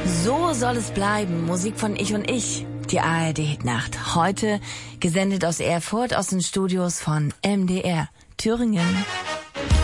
So soll es bleiben. Musik von Ich und Ich. Die ARD-Hitnacht. Heute gesendet aus Erfurt, aus den Studios von MDR Thüringen.